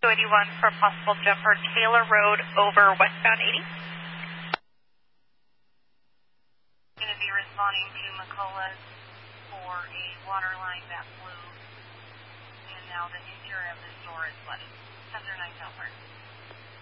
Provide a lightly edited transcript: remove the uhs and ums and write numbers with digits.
281 for possible jumper Taylor Road over westbound 80. Going to be responding to McCullough's for a water line that blew, and now the interior of the store is flooded. 109 South Park.